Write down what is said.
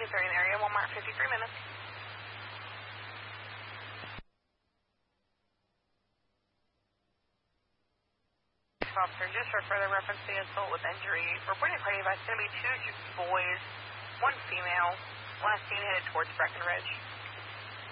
in the area, 1 mark, 53 minutes. Officer, just for further reference, the assault with injury. Reporting party advice, going to be 2 boys, 1 female. Last seen headed towards Breckenridge.